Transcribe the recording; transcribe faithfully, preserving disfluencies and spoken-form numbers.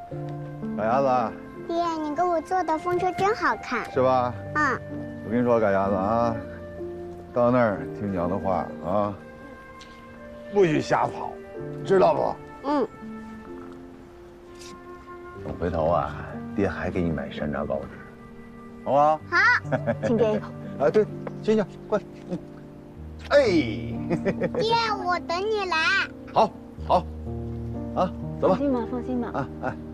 赶鸭子， 爹，你给我做的风车真好看。 是吧？ 嗯。 我跟你说，赶鸭子啊，到那儿听娘的话啊，不许瞎跑，知道不？ 嗯。 等回头啊，爹还给你买山楂糕吃，好不好？ 好。 亲爹一口。 啊，对，亲亲，快，嗯，哎， 爹，我等你来。 好，好，啊，走吧。 放心吧，放心吧。 啊，哎。